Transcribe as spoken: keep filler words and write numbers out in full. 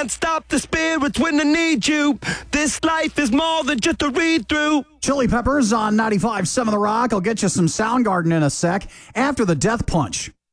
can't stop the spirits when I need you. This life is more than just a read-through. Chili Peppers on ninety-five point seven The Rock. I'll get you some Soundgarden in a sec after the Death Punch.